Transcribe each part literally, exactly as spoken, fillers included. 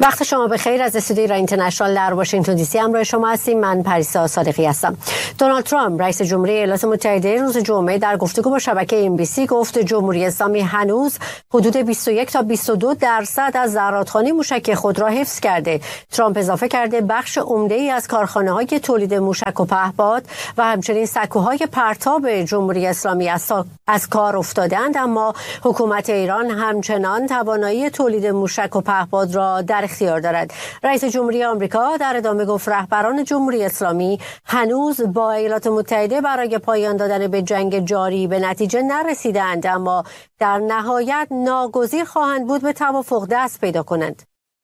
وقت شما بخیر. از استودیوی ایران اینترنشنال در واشنگتن دی سی همراه شما هستیم. من پریسا صادقی هستم. دونالد ترامپ رئیس جمهوری ایالات متحده روز جمعه در گفتگو با شبکه ام بی سی گفت جمهوری اسلامی هنوز حدود بیست و یک تا بیست و دو درصد از زرادخانه موشک خود را حفظ کرده. ترامپ اضافه کرده بخش عمده‌ای از کارخانه‌های تولید موشک و پهپاد و همچنین سکوهای پرتاب جمهوری اسلامی از, از کار افتادند، اما حکومت ایران همچنان توانایی تولید موشک و پهپاد را در اختیار دارد. رئیس جمهوری آمریکا در ادامه گفت رهبران جمهوری اسلامی هنوز با ایالات متحده برای پایان دادن به جنگ جاری به نتیجه نرسیدند، اما در نهایت ناگزیر خواهند بود به توافق دست پیدا کنند.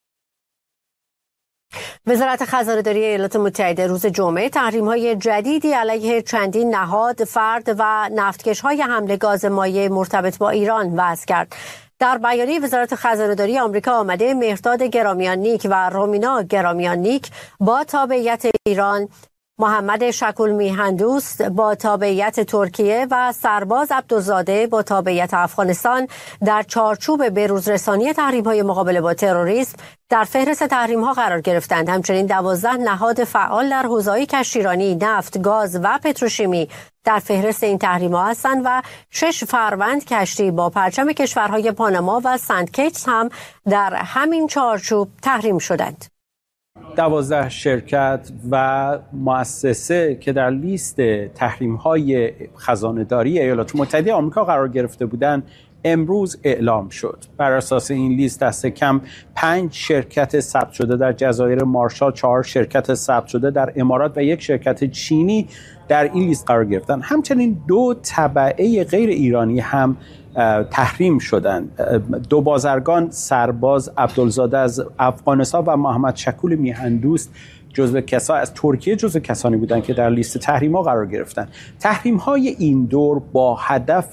وزارت خزانه‌داری ایالات متحده روز جمعه تحریم‌های جدیدی علیه چندین نهاد، فرد و نفتکش‌های حمل گاز مایع مرتبط با ایران وضع کرد. در بیانیه وزارت خزانه‌داری آمریکا آمده مهرداد گرامیان نیک و رومینا گرامیان نیک با تابعیت ایران، محمد شکول میهندوست با تابعیت ترکیه و سرباز عبدالزاده با تابعیت افغانستان در چارچوب بروزرسانی تحریم‌های مقابله با تروریسم در فهرست تحریم‌ها قرار گرفتند. همچنین دوازده نهاد فعال در حوزه‌های کشتیرانی، نفت، گاز و پتروشیمی در فهرست این تحریم‌ها هستند و شش فروند کشتی با پرچم کشورهای پاناما و سنت کیتس هم در همین چارچوب تحریم شدند. دوازده شرکت و مؤسسه که در لیست تحریم‌های خزانه‌داری ایالات متحده آمریکا قرار گرفته بودند امروز اعلام شد. بر اساس این لیست دست کم پنج شرکت ثبت شده در جزایر مارشال، چهار شرکت ثبت شده در امارات و یک شرکت چینی در این لیست قرار گرفتن. همچنین دو تبعه غیر ایرانی هم تحریم شدند. دو بازرگان، سرباز عبدالزاده از افغانستان و محمد شکول میهندوست جزو کسا از ترکیه جزو کسانی بودند که در لیست تحریم‌ها قرار گرفتند. تحریم‌های این دور با هدف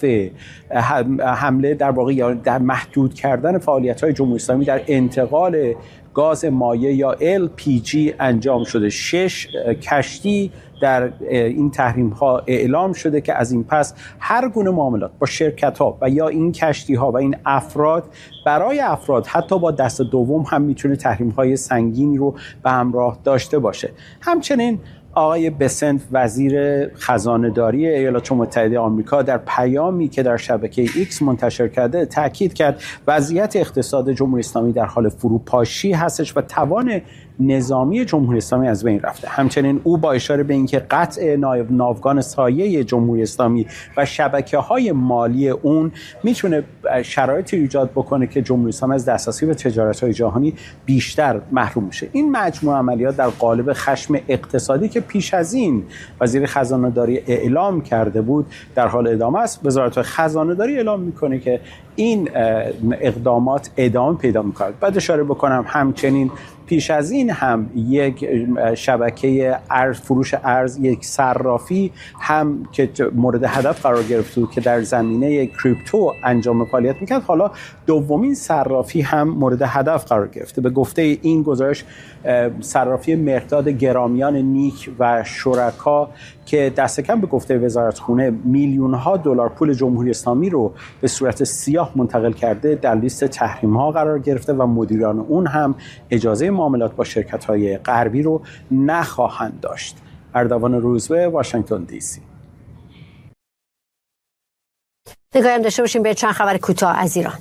حمله در واقع یا در محدود کردن فعالیت‌های جمهوری اسلامی در انتقال گاز مایع یا ال پی جی انجام شده. شش کشتی در این تحریم ها اعلام شده که از این پس هر گونه معاملات با شرکت ها و یا این کشتی ها و این افراد برای افراد حتی با دست دوم هم میتونه تحریم های سنگینی رو به همراه داشته باشه. همچنین آقای بسنت وزیر خزانه‌داری ایالات متحده آمریکا در پیامی که در شبکه ایکس منتشر کرده تاکید کرد وضعیت اقتصاد جمهوری اسلامی در حال فروپاشی هستش و توان نظامی جمهوری اسلامی از بین رفته. همچنین او با اشاره به اینکه قطع ناوگان سایه جمهوری اسلامی و شبکه‌های مالی اون میتونه شرایطی ایجاد بکنه که جمهوری اسلامی از دسترسی به تجارت‌های جهانی بیشتر محروم میشه. این مجموعه عملیات در قالب خشم اقتصادی که پیش از این وزیر خزانه‌داری اعلام کرده بود در حال ادامه است. وزارت خزانه‌داری اعلام میکنه که این اقدامات ادامه پیدا می‌کنه. بعد اشاره بکنم همچنین پیش از این هم یک شبکه ارز فروش ارز، یک صرافی هم که مورد هدف قرار گرفته بود که در زمینه کریپتو انجام فعالیت میکرد، حالا دومین صرافی هم مورد هدف قرار گرفته. به گفته این گزارش صرافی مهرداد گرامیان نیک و شرکا که دست کم به گفته وزارتخونه میلیون ها دلار پول جمهوری اسلامی رو به صورت سیاه منتقل کرده در لیست تحریم ها قرار گرفته و مدیران اون هم اجازه معاملات با شرکت های غربی رو نخواهند داشت. اردوان روزبه، واشنگتن دی سی. نگاهی هم داشته باشیم به چند خبر کوتاه از ایران.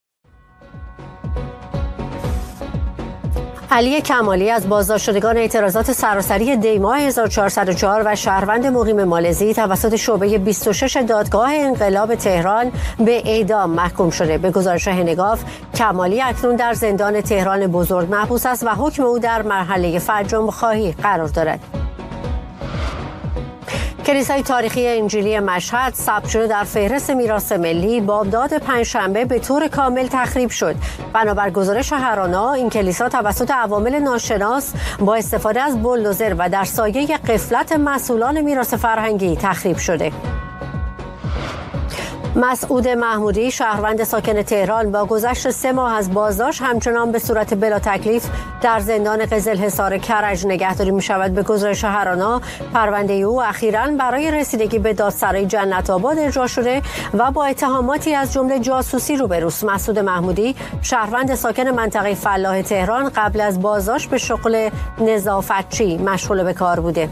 علی کمالی از بازداشت شدگان اعتراضات سراسری دی‌ماه هزار و چهارصد و چهار و شهروند مقیم مالزی توسط شعبه بیست و شش دادگاه انقلاب تهران به اعدام محکوم شده. به گزارش هنگاف، کمالی اکنون در زندان تهران بزرگ محبوس است و حکم او در مرحله فرجام خواهی قرار دارد. کلیسای تاریخی انجیلی مشهد ثبت شده در فهرست میراث ملی بامداد پنجشنبه به طور کامل تخریب شد. بنابر گزارش هرانا، این کلیسا توسط عوامل ناشناس با استفاده از بولدوزر و در سایه غفلت مسئولان میراث فرهنگی تخریب شده. مسعود محمودی شهروند ساکن تهران با گذشت سه ماه از بازداشت همچنان به صورت بلا تکلیف در زندان قزلحصار کرج نگهداری می شود. به گزارش هرانا پرونده او اخیراً برای رسیدگی به دادسرای جنت آباد اجرا شده و با اتهاماتی از جمله جاسوسی روبروست. مسعود محمودی شهروند ساکن منطقه فلاح تهران قبل از بازداشت به شغل نظافتچی مشغول به کار بوده.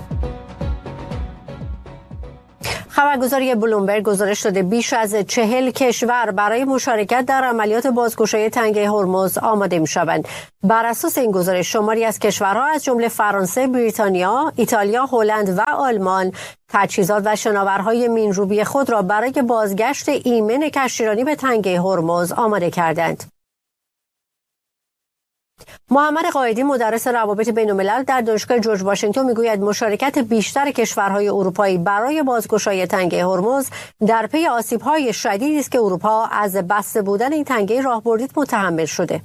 خبرگزاری بلومبرگ گزارش داده بیش از چهل کشور برای مشارکت در عملیات بازگشایی تنگه هرمز آماده می شوند. بر اساس این گزارش شماری از کشورها از جمله فرانسه، بریتانیا، ایتالیا، هلند و آلمان تجهیزات و شناورهای مین‌روبی خود را برای بازگشت ایمن کشتیرانی به تنگه هرمز آماده کردند. محمد قائدی مدرس روابط بین‌الملل در دانشگاه جورج واشنگتن میگوید مشارکت بیشتر کشورهای اروپایی برای بازگشایی تنگه هرمز در پی آسیب‌های شدیدی است که اروپا از بسته بودن این تنگه راهبردی متحمل شده.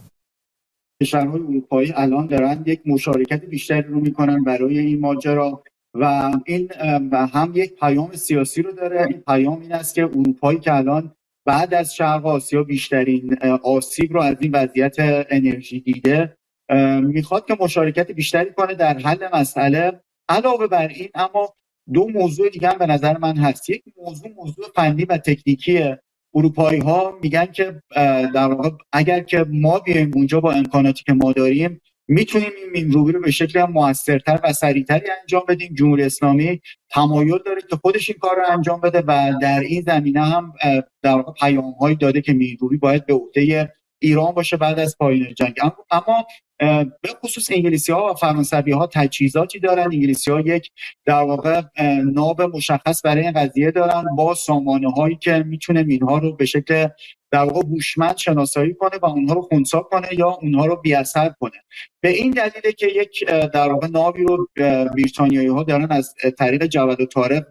کشورهای اروپایی الان دارن یک مشارکت بیشتری رو میکنن برای این ماجرا و این هم یک پیام سیاسی رو داره. این پیام این است که اروپایی که الان بعد از شرق آسیا بیشترین آسیب رو از این وضعیت انرژی دیده میخواد که مشارکت بیشتری کنه در حل مسئله. علاوه بر این اما دو موضوع دیگه هم به نظر من هست. یک موضوع موضوع فنی و تکنیکی. اروپایی ها میگن که در واقع اگر که ما بیایم اونجا با امکاناتی که ما داریم میتونیم این مین‌روبی رو به شکل موثرتر و سریعتری انجام بدیم. جمهوری اسلامی تمایل داره که خودش این کار رو انجام بده و در این زمینه هم در واقع پیام‌هایی داده که مین‌روبی باید به عهده ایران باشه بعد از پایان جنگ. اما به خصوص انگلیسی‌ها و فرانسوی‌ها تجهیزاتی دارن. انگلیسی‌ها یک در واقع ناب مشخص برای این قضیه دارن با سامانه‌هایی که میتونه مین‌ها رو به شکل در واقع هوشمند شناسایی کنه و اونها رو خنثی کنه یا اونها رو بی‌اثر کنه. به این دلیله که یک در واقع ناوی رو بریتانیایی‌ها دارن از طریق جواد و طارق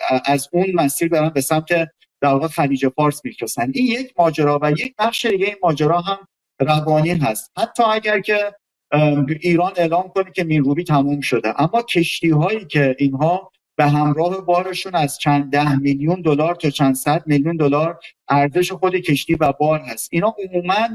از اون مسیر برن به سمت در واقع خلیج فارس می‌کشن. این یک ماجرا و یک بخش دیگه این ماجرا هم روانی هست. حتی اگر که ایران اعلام کنه که مین‌روبی تموم شده، اما کشتی‌هایی که اینها به همراه بارشون از چند ده میلیون دلار تا چند صد میلیون دلار ارزش خود کشتی و بار هست، اینا عموماً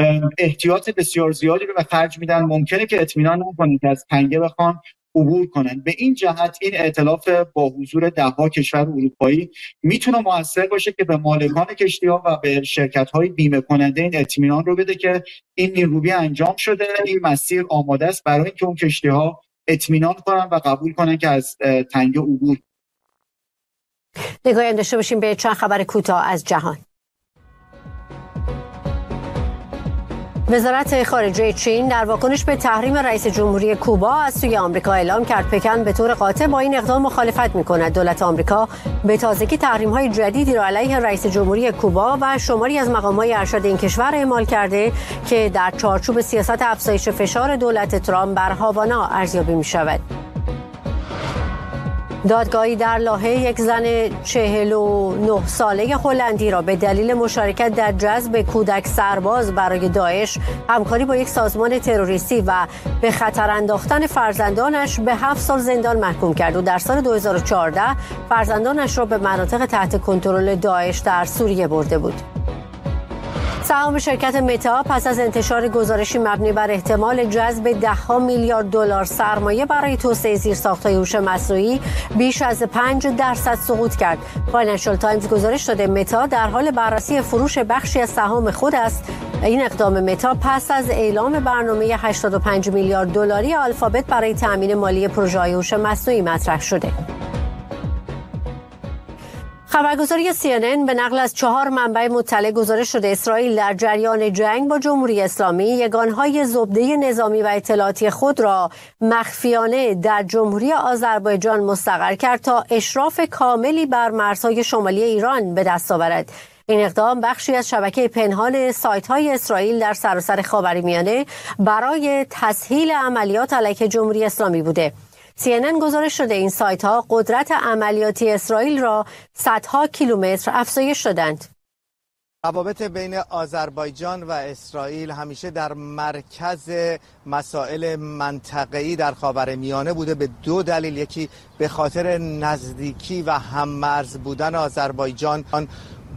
احتیاط بسیار زیادی رو به خرج میدن. ممکنه که اطمینان نکنن که از تنگه بخوان عبور کنن. به این جهت این ائتلاف با حضور ده ها کشور اروپایی میتونه موثر باشه که به مالکان کشتی‌ها و به شرکت‌های بیمه کننده این اطمینان رو بده که این مین‌روبی انجام شده، این مسیر آماده است برای اینکه اون کشتی‌ها اطمینان کنن و قبول کنن که از تنگه عبور. نگاهی داشته باشیم به چند خبر کوتاه از جهان. وزارت خارجه چین در واکنش به تحریم رئیس جمهوری کوبا از سوی آمریکا اعلام کرد پکن به طور قاطع با این اقدام مخالفت می‌کند. دولت آمریکا به تازگی تحریم‌های جدیدی را علیه رئیس جمهوری کوبا و شماری از مقام‌های ارشد این کشور اعمال کرده که در چارچوب سیاست افزایش فشار دولت ترامپ بر هاوانا ارزیابی می‌شود. دادگاهی در لاهه یک زن چهل و نه ساله هلندی را به دلیل مشارکت در جذب کودک سرباز برای داعش، همکاری با یک سازمان تروریستی و به خطر انداختن فرزندانش به هفت سال زندان محکوم کرد و در سال دو هزار و چهارده فرزندانش را به مناطق تحت کنترل داعش در سوریه برده بود. سهام شرکت متا پس از انتشار گزارشی مبنی بر احتمال جذب ده‌ها میلیارد دلار سرمایه برای توسعه زیرساخت‌های هوش مصنوعی بیش از پنج درصد سقوط کرد. فاینانشال تایمز گزارش داده متا در حال بررسی فروش بخشی از سهام خود است. این اقدام متا پس از اعلام برنامه هشتاد و پنج میلیارد دلاری آلفابت برای تأمین مالی پروژه‌های هوش مصنوعی مطرح شده. خبرگزاری سی ان ان به نقل از چهار منبع مطلع گزارش شده اسرائیل در جریان جنگ با جمهوری اسلامی یگانهای زبده نظامی و اطلاعاتی خود را مخفیانه در جمهوری آذربایجان مستقر کرد تا اشراف کاملی بر مرزهای شمالی ایران به دست آورد. این اقدام بخشی از شبکه پنهان سایت‌های اسرائیل در سراسر خاورمیانه برای تسهیل عملیات علیه جمهوری اسلامی بوده. سی ان ان گزارش شده این سایت ها قدرت عملیاتی اسرائیل را صدها کیلومتر افزایش دادند. روابط بین آذربایجان و اسرائیل همیشه در مرکز مسائل منطقه‌ای در خاورمیانه بوده به دو دلیل. یکی به خاطر نزدیکی و هم‌مرز بودن آذربایجان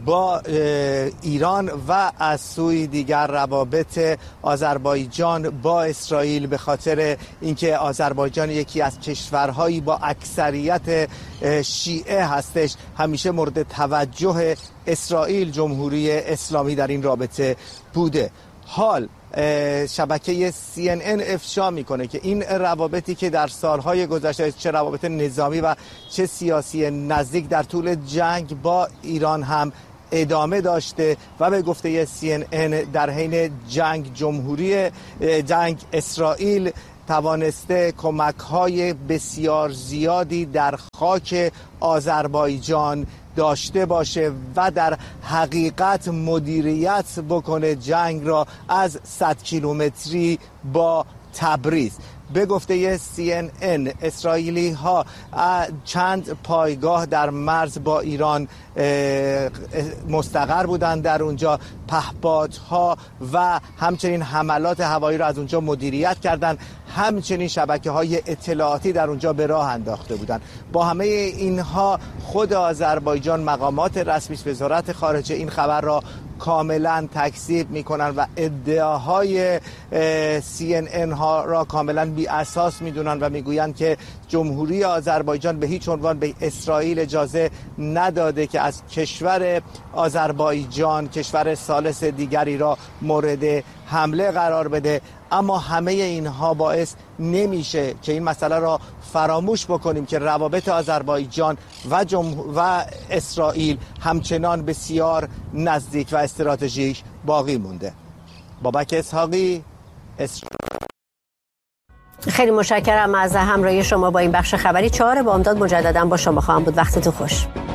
با ایران و از سوی دیگر روابط آذربایجان با اسرائیل به خاطر اینکه آذربایجان یکی از کشورهایی با اکثریت شیعه هستش همیشه مورد توجه اسرائیل جمهوری اسلامی در این رابطه بوده. حال شبکه سی ان ان افشا میکنه که این روابطی که در سالهای گذشته چه روابط نظامی و چه سیاسی نزدیک در طول جنگ با ایران هم ادامه داشته و به گفته سی ان ان در حین جنگ جمهوری جنگ اسرائیل توانسته کمک‌های بسیار زیادی در خاک آذربایجان داشته باشه و در حقیقت مدیریت بکنه جنگ را از صد کیلومتری با تبریز. به گفته سی ان ان اسرائیلی ها چند پایگاه در مرز با ایران مستقر بودند، در اونجا پهپادها و همچنین حملات هوایی را از اونجا مدیریت کردند، همچنین شبکه های اطلاعاتی در اونجا به راه انداخته بودند. با همه اینها خود آذربایجان مقامات رسمی وزارت خارجه این خبر را کاملا تکذیب میکنن و ادعاهای سی ان ان ها را کاملا بی اساس میدونن و میگویند که جمهوری آذربایجان به هیچ عنوان به اسرائیل اجازه نداده که از کشور آذربایجان کشور ثالث دیگری را مورد حمله قرار بده. اما همه اینها باعث نمیشه که این مسئله را فراموش بکنیم که روابط آذربایجان و جمهور و اسرائیل همچنان بسیار نزدیک و استراتژیک باقی مونده. بابک اسحاقی، اسرائیل. خیلی متشکرم از همراهی شما با این بخش خبری. چهار بامداد مجددا با شما خواهم بود. وقتتون خوش.